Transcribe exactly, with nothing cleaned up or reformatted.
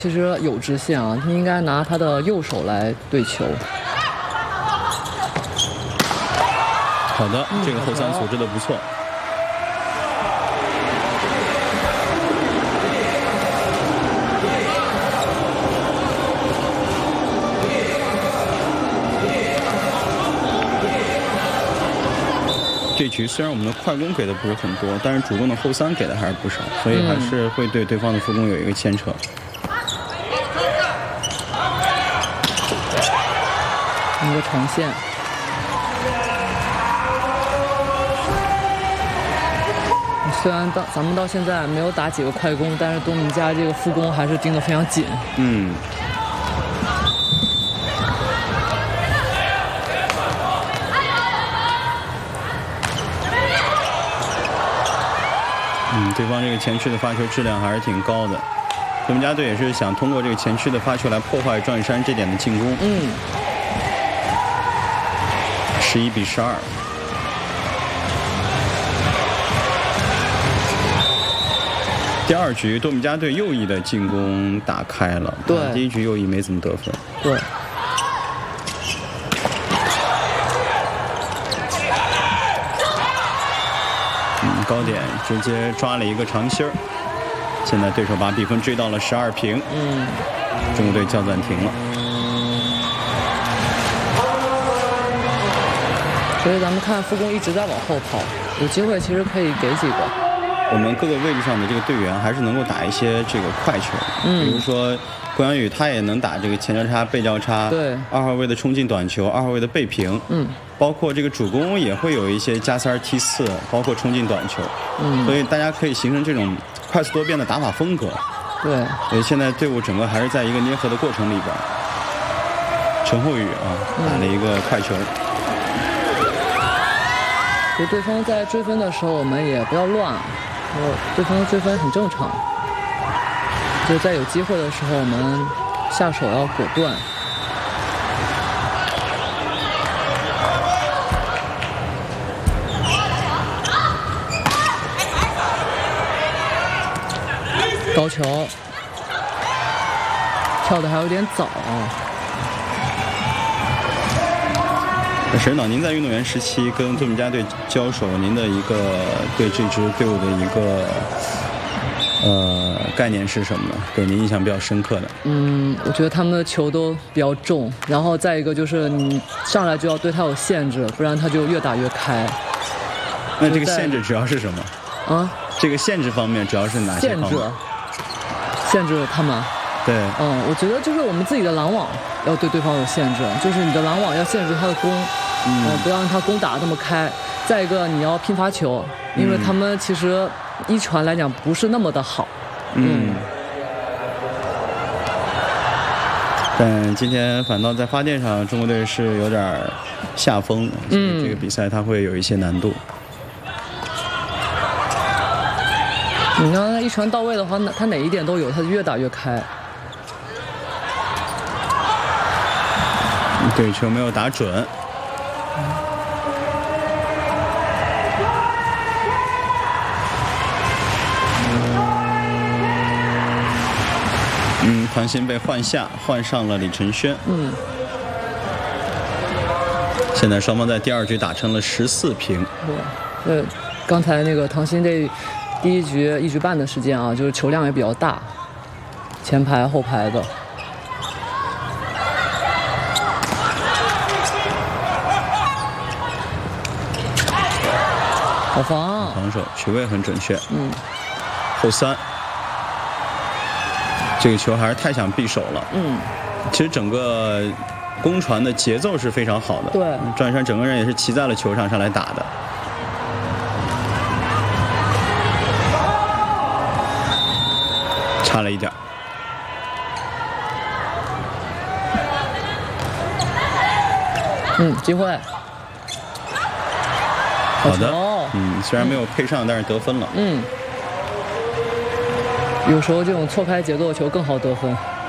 其实有直线啊，他应该拿他的右手来对球。 好的，嗯、这个后三组织的不错。这局虽然我们的快攻给的不是很多，但是主动的后三给的还是不少，所以还是会对对方的副攻有一个牵扯。 一个长线。虽然到咱们到现在没有打几个快攻，但是多米加这个副攻还是盯得非常紧。 嗯。嗯，对方这个前区的发球质量还是挺高的。多米加队也是想通过这个前区的发球来破坏赵玉山这点的进攻。 嗯。 十一比十二。第二局多米加队右翼的进攻打开了。 对。 第一局右翼没怎么得分。 对。 嗯，高点直接抓了一个长心儿。现在对手把比分追到了十二平。 嗯。 中国队叫暂停了。 所以咱们看副攻一直在往后跑，有机会其实可以给几个。 我们各个位置上的这个队员还是能够打一些这个快球， 嗯， 比如说郭阳宇他也能打这个前交叉、背交叉， 对， 二号位的冲进短球，二号位的背平， 嗯， 包括这个主攻也会有一些加三踢四，包括冲进短球， 嗯， 所以大家可以形成这种快速多变的打法风格。 对， 所以现在队伍整个还是在一个捏合的过程里边。陈厚宇啊，打了一个快球。 所以对方在追分的时候，我们也不要乱，对方追分很正常。就在有机会的时候，我们下手要果断。高球，跳的还有点早。 沈指导，您在运动员时期跟多米加队交手，您的一个对这支队伍的一个呃概念是什么呢？给您印象比较深刻的？ 嗯，我觉得他们的球都比较重，然后再一个就是你上来就要对他有限制，不然他就越打越开。 那这个限制主要是什么？ 啊？ 这个限制方面主要是哪些方面？ 限制，限制他们。 对， 嗯，我觉得就是我们自己的拦网要对对方有限制，就是你的拦网要限制他的攻，嗯，呃、不要让他攻打得那么开。再一个，你要拼发球，因为他们其实一传来讲不是那么的好，嗯。嗯但今天反倒在发电上，中国队是有点下风，所以这个比赛它会有一些难度。 嗯、你让他一传到位的话，他哪一点都有，他就越打越开。 对球没有打准。嗯，唐鑫被换下，换上了李承轩。 嗯。 现在双方在第二局打成了十四平。 对，呃，刚才那个唐鑫这第一局一局半的时间啊，就是球量也比较大，前排后排的。好防， 防守取位很准确。 嗯， 后三，这个球还是太想匕首了。 嗯， 其实整个攻传的节奏是非常好的。 对， 赵玉山整个人也是骑在了球场上来打的。差了一点。 嗯，机会。 好的，嗯，虽然没有配上，嗯、但是得分了。 嗯，有时候这种错开节奏的球更好得分。